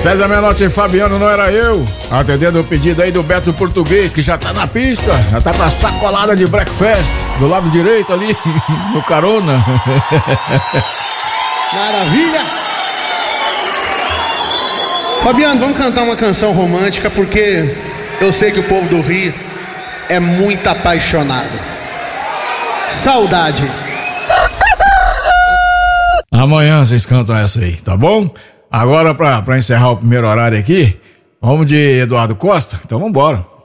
César Menotti e Fabiano, não era eu. Atendendo o pedido aí do Beto Português, que já tá na pista. Já tá com a sacolada de breakfast do lado direito ali, no carona. Maravilha! Fabiano, vamos cantar uma canção romântica, porque eu sei que o povo do Rio é muito apaixonado. Saudade. Amanhã vocês cantam essa aí, tá bom? Agora pra encerrar o primeiro horário aqui, vamos de Eduardo Costa? Então vambora.